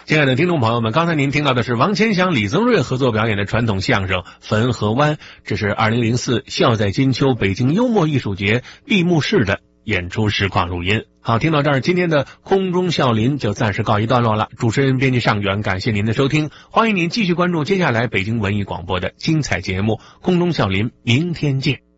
亲爱的听众朋友们，刚才您听到的是王千祥、李增瑞合作表演的传统相声《汾河湾》，这是2004笑在金秋北京幽默艺术节闭幕式的演出实况录音。好，听到这儿，今天的空中笑林就暂时告一段落了。主持人编辑尚远，感谢您的收听，欢迎您继续关注接下来北京文艺广播的精彩节目《空中笑林》，明天见。